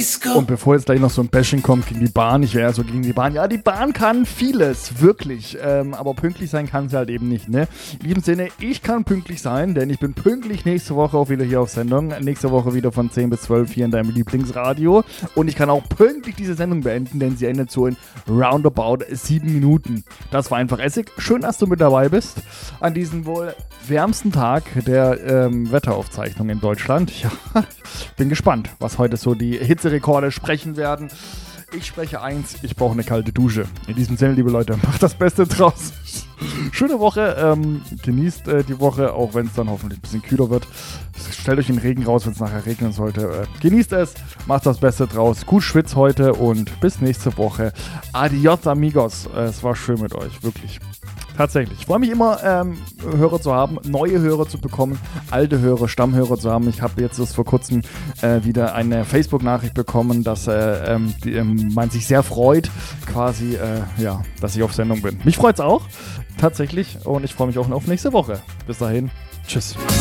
Und bevor jetzt gleich noch so ein Bashing kommt gegen die Bahn, ich wäre ja so gegen die Bahn. Ja, die Bahn kann vieles, wirklich. Aber pünktlich sein kann sie halt eben nicht, ne? In diesem Sinne, ich kann pünktlich sein, denn ich bin pünktlich nächste Woche auch wieder hier auf Sendung. Nächste Woche wieder von 10 bis 12 hier in deinem Lieblingsradio. Und ich kann auch pünktlich diese Sendung beenden, denn sie endet so in roundabout 7 Minuten. Das war einfach Essig. Schön, dass du mit dabei bist an diesem wohl wärmsten Tag der Wetteraufzeichnung in Deutschland. Ja, bin gespannt, was heute so die Hitzerekorde sprechen werden. Ich spreche eins, ich brauche eine kalte Dusche. In diesem Sinne, liebe Leute, macht das Beste draus. Schöne Woche, genießt die Woche, auch wenn es dann hoffentlich ein bisschen kühler wird. Stellt euch den Regen raus, wenn es nachher regnen sollte. Genießt es, macht das Beste draus. Gut Schwitz heute und bis nächste Woche. Adios, amigos. Es war schön mit euch, wirklich. Tatsächlich. Ich freue mich immer, Hörer zu haben, neue Hörer zu bekommen, alte Hörer, Stammhörer zu haben. Ich habe jetzt vor kurzem wieder eine Facebook-Nachricht bekommen, dass man sich sehr freut, quasi, dass ich auf Sendung bin. Mich freut es auch, tatsächlich. Und ich freue mich auch auf nächste Woche. Bis dahin, tschüss.